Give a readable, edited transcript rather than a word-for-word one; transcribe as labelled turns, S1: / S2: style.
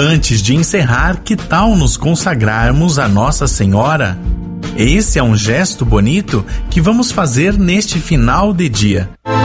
S1: Antes de encerrar, que tal nos consagrarmos a Nossa Senhora? Esse é um gesto bonito que vamos fazer neste final de dia.